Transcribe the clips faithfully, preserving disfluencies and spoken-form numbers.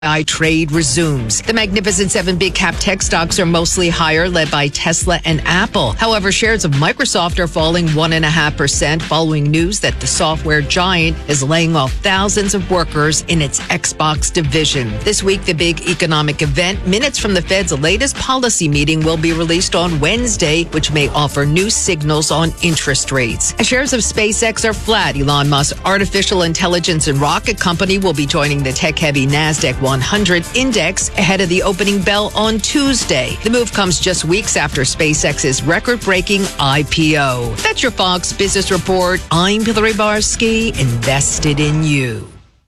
I trade resumes. The Magnificent Seven big cap tech stocks are mostly higher, led by Tesla and Apple. However, shares of Microsoft are falling one and a half percent following news that the software giant is laying off thousands of workers in its Xbox division. This week, the big economic event, minutes from the Fed's latest policy meeting, will be released on Wednesday, which may offer new signals on interest rates. Shares of SpaceX are flat. Elon Musk's artificial intelligence and rocket company will be joining the tech-heavy NASDAQ one hundred index ahead of the opening bell on Tuesday. The move comes just weeks after SpaceX's record-breaking I P O. That's your Fox Business Report. I'm Hillary Barsky, invested in you.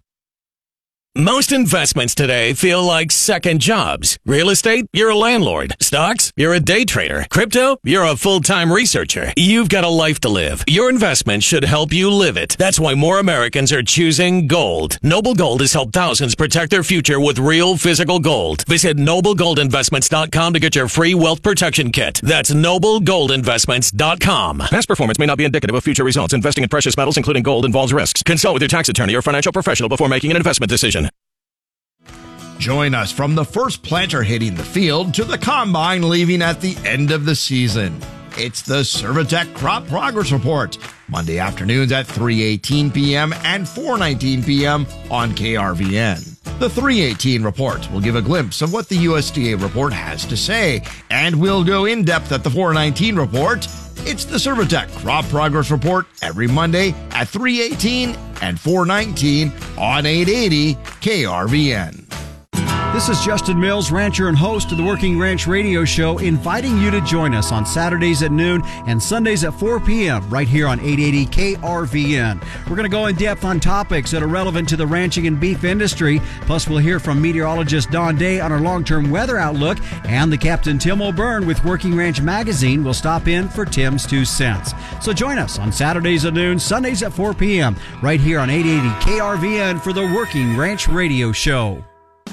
Most investments today feel like second jobs. Real estate, you're a landlord. Stocks, you're a day trader. Crypto, you're a full-time researcher. You've got a life to live. Your investment should help you live it. That's why more Americans are choosing gold. Noble Gold has helped thousands protect their future with real physical gold. Visit noble gold investments dot com to get your free wealth protection kit. That's noble gold investments dot com. Past performance may not be indicative of future results. Investing in precious metals, including gold, involves risks. Consult with your tax attorney or financial professional before making an investment decision. Join us from the first planter hitting the field to the combine leaving at the end of the season. It's the Servitec Crop Progress Report, Monday afternoons at three eighteen p.m. and four nineteen p.m. on K R V N. The three eighteen report will give a glimpse of what the U S D A report has to say, and we'll go in depth at the four nineteen report. It's the Servitec Crop Progress Report every Monday at three eighteen and four nineteen on eight eighty K R V N. This is Justin Mills, rancher and host of the Working Ranch Radio Show, inviting you to join us on Saturdays at noon and Sundays at four p.m. right here on eight eighty K R V N. We're going to go in depth on topics that are relevant to the ranching and beef industry. Plus, we'll hear from meteorologist Don Day on our long-term weather outlook, and the Captain Tim O'Byrne with Working Ranch Magazine will stop in for Tim's Two Cents. So join us on Saturdays at noon, Sundays at four p.m. right here on eight eighty K R V N for the Working Ranch Radio Show.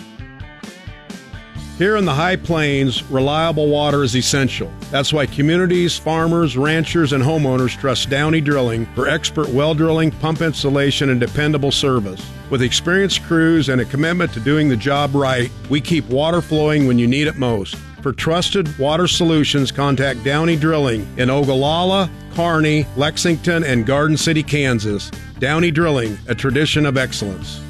Here in the High Plains, reliable water is essential. That's why communities, farmers, ranchers, and homeowners trust Downey Drilling for expert well drilling, pump installation, and dependable service. With experienced crews and a commitment to doing the job right, we keep water flowing when you need it most. For trusted water solutions, contact Downey Drilling in Ogallala, Kearney, Lexington, and Garden City, Kansas. Downey Drilling, a tradition of excellence.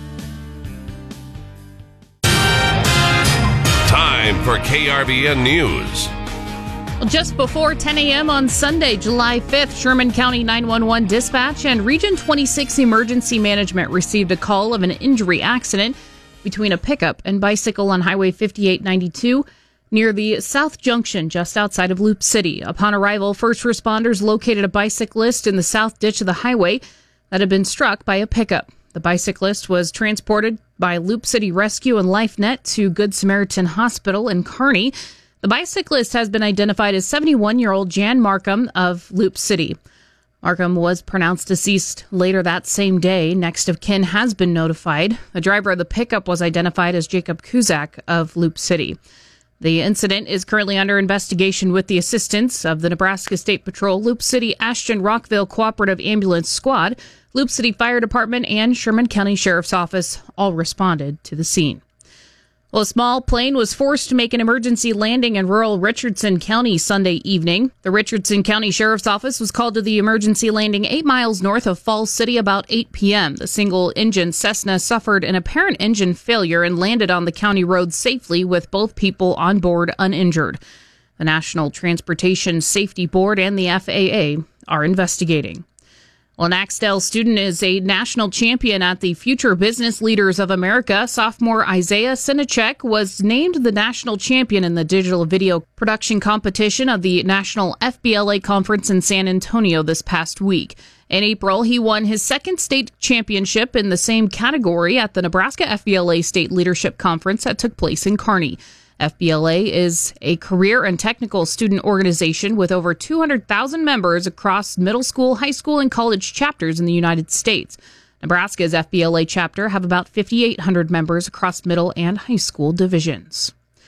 For K R V N News. Well, just before ten a.m. on Sunday, July fifth, Sherman County nine one one Dispatch and Region twenty-six Emergency Management received a call of an injury accident between a pickup and bicycle on Highway fifty-eight ninety-two near the South Junction just outside of Loop City. Upon arrival, first responders located a bicyclist in the south ditch of the highway that had been struck by a pickup. The bicyclist was transported by Loop City Rescue and LifeNet to Good Samaritan Hospital in Kearney. The bicyclist has been identified as seventy-one-year-old Jan Markham of Loop City. Markham was pronounced deceased later that same day. Next of kin has been notified. The driver of the pickup was identified as Jacob Kuzak of Loop City. The incident is currently under investigation with the assistance of the Nebraska State Patrol, Loop City Ashton Rockville Cooperative Ambulance Squad, Loop City Fire Department, and Sherman County Sheriff's Office all responded to the scene. Well, a small plane was forced to make an emergency landing in rural Richardson County Sunday evening. The Richardson County Sheriff's Office was called to the emergency landing eight miles north of Falls City about eight p.m. The single-engine Cessna suffered an apparent engine failure and landed on the county road safely with both people on board uninjured. The National Transportation Safety Board and the F A A are investigating. Well, an Axtell student is a national champion at the Future Business Leaders of America. Sophomore Isaiah Sinachek was named the national champion in the digital video production competition of the National F B L A Conference in San Antonio this past week. In April, he won his second state championship in the same category at the Nebraska F B L A State Leadership Conference that took place in Kearney. F B L A is a career and technical student organization with over two hundred thousand members across middle school, high school, and college chapters in the United States. Nebraska's F B L A chapter have about five thousand eight hundred members across middle and high school divisions.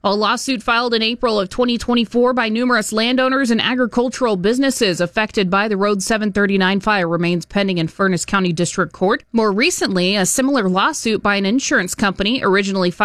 A lawsuit filed in April of twenty twenty-four by numerous landowners and agricultural businesses affected by the Road seven thirty-nine fire remains pending in Furnace County District Court. More recently, a similar lawsuit by an insurance company originally filed